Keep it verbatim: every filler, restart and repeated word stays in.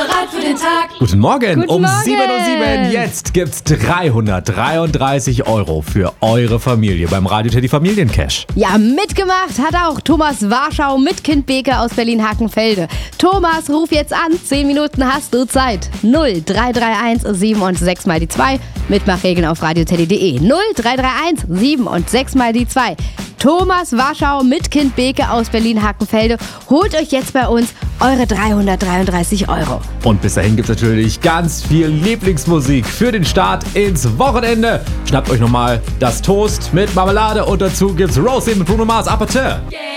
bereit für den Tag. Guten Morgen, Guten um Morgen. sieben Uhr sieben. Jetzt gibt's dreihundertdreiunddreißig Euro für eure Familie beim Radio Teddy Familiencash. Ja, mitgemacht hat auch Thomas Warschau mit Kind Beke aus Berlin-Hakenfelde. Thomas, ruf jetzt an. Zehn Minuten hast du Zeit. null drei drei eins sieben und sechs mal die zwei. Mitmachregeln auf radioteddy punkt de. null drei drei eins sieben und sechs mal die zwei. Thomas Warschau mit Kind Beke aus Berlin-Hakenfelde. Holt euch jetzt bei uns eure dreihundertdreiunddreißig Euro. Und bis dahin gibt's natürlich ganz viel Lieblingsmusik für den Start ins Wochenende. Schnappt euch nochmal das Toast mit Marmelade und dazu gibt's Rosé mit Bruno Mars. Appetit! Yeah.